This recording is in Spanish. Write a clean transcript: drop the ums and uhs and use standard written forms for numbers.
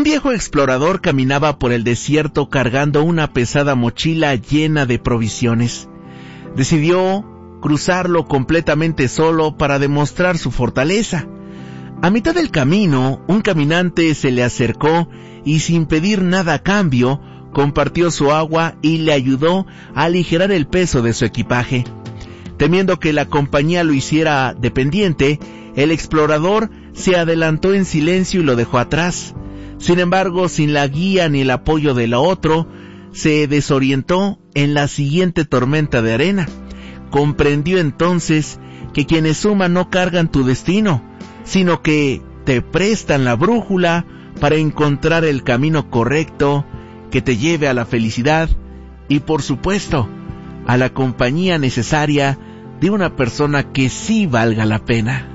viejo explorador caminaba por el desierto cargando una pesada mochila llena de provisiones. Decidió cruzarlo completamente solo para demostrar su fortaleza. A mitad del camino, un caminante se le acercó y sin pedir nada a cambio, compartió su agua y le ayudó a aligerar el peso de su equipaje. Temiendo que la compañía lo hiciera dependiente, el explorador se adelantó en silencio y lo dejó atrás. Sin embargo, sin la guía ni el apoyo del otro, se desorientó en la siguiente tormenta de arena. Comprendió entonces que quienes suman no cargan tu destino, sino que te prestan la brújula para encontrar el camino correcto que te lleve a la felicidad y, por supuesto, a la compañía necesaria de una persona que sí valga la pena.